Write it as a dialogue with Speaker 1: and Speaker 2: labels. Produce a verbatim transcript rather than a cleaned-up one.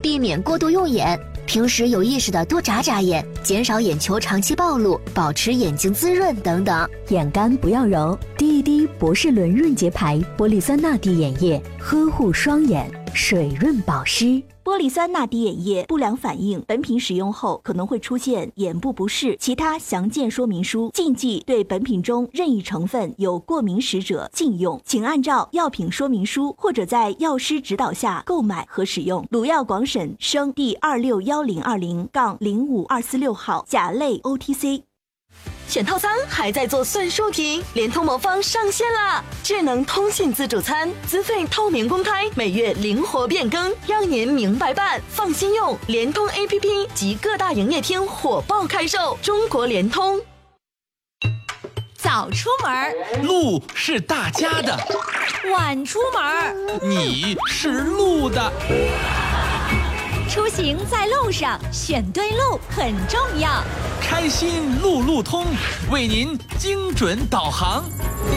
Speaker 1: 避免过度用眼。平时有意识的多眨眨眼，减少眼球长期暴露，保持眼睛滋润等等。
Speaker 2: 眼干不要揉，滴一滴博士伦润洁牌玻璃酸钠滴眼液，呵护双眼，水润保湿。
Speaker 3: 玻璃酸钠滴眼液不良反应，本品使用后可能会出现眼部不适，其他详见说明书。禁忌对本品中任意成分有过敏史者禁用，请按照药品说明书或者在药师指导下购买和使用。鲁药广审生第二六一零二零杠零五二四六号，甲类 O T C。
Speaker 4: 选套餐还在做算术题，联通魔方上线啦！智能通信自助餐，资费透明公开，每月灵活变更，让您明白办，放心用。联通 A P P 及各大营业厅火爆开售，中国联通。
Speaker 5: 早出门，
Speaker 6: 路是大家的；
Speaker 5: 晚出门，
Speaker 6: 你是路的。
Speaker 5: 出行在路上，选对路很重要。
Speaker 6: 开心路路通，为您精准导航。